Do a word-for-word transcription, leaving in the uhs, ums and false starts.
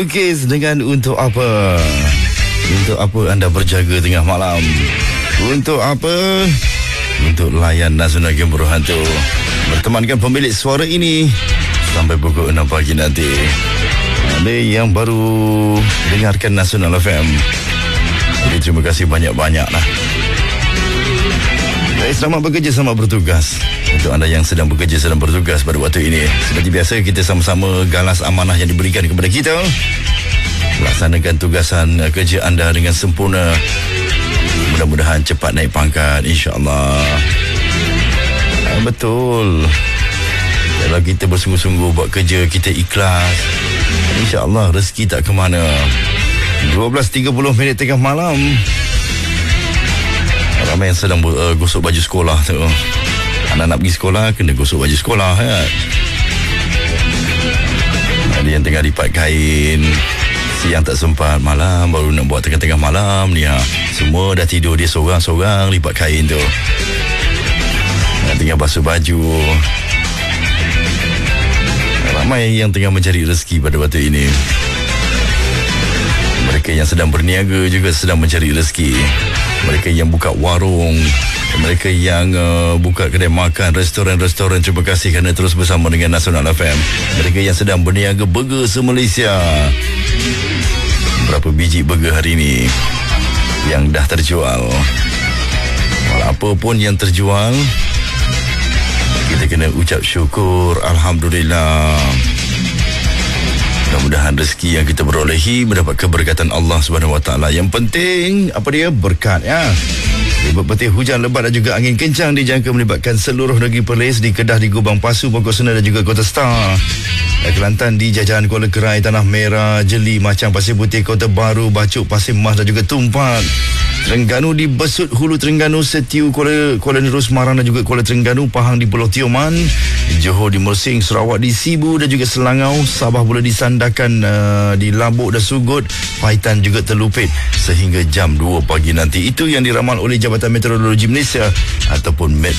Bilqis dengan Untuk Apa. Untuk apa anda berjaga tengah malam? Untuk apa? Untuk layan Nasional Game Berhantu. Bertemankan pemilik suara ini sampai pukul enam pagi nanti. Ada yang baru dengarkan Nasional F M, jadi terima kasih banyak-banyak lah. Baik, selamat bekerja, selamat bertugas. Untuk anda yang sedang bekerja, sedang bertugas pada waktu ini, seperti biasa kita sama-sama galas amanah yang diberikan kepada kita. Laksanakan tugasan kerja anda dengan sempurna. Mudah-mudahan cepat naik pangkat, insya-Allah. Ah, betul. Kalau kita bersungguh-sungguh buat kerja, kita ikhlas, insya-Allah rezeki tak ke mana. dua belas tiga puluh minit tengah malam. Ramai yang sedang uh, gosok baju sekolah tu. Anak nak pergi sekolah, kena gosok baju sekolah, ya. Ada yang tengah lipat kain, siang tak sempat, malam baru nak buat tengah-tengah malam ni, ha. Semua dah tidur, dia seorang-seorang lipat kain tu. Nah, tengah basuh baju. Ramai yang tengah mencari rezeki pada waktu ini. Mereka yang sedang berniaga juga sedang mencari rezeki. Mereka yang buka warung, mereka yang uh, buka kedai makan, restoran-restoran, terima kasih kerana terus bersama dengan Nasional F M. Mereka yang sedang berniaga burger se-Malaysia. Berapa biji burger hari ini yang dah terjual? Apa pun yang terjual, kita kena ucap syukur, Alhamdulillah. Mudah-mudahan rezeki yang kita berolehi mendapat keberkatan Allah Subhanahu Wa Taala. Yang penting apa dia? Berkat, ya. Berpetir hujan lebat dan juga angin kencang dijangka melibatkan seluruh negeri Perlis, di Kedah, di Gubang Pasu, Pokok Sena dan juga Kota Star. Kelantan di Jajahan Kuala Kerai, Tanah Merah, Jeli, Macang, Pasir Putih, Kota Baru, Bacuk, Pasir Mas dan juga Tumpak. Terengganu di Besut, Hulu Terengganu, Setiu, Kuala, Kuala Niru, Semarang dan juga Kuala Terengganu, Pahang di Pulau Tioman, Johor di Mersing, Sarawak di Sibu dan juga Selangau, Sabah pula di Sandakan, uh, di Labuk dan Sugut, Paitan juga terlupit sehingga jam dua pagi nanti. Itu yang diramal oleh Jabatan Meteorologi Malaysia ataupun Met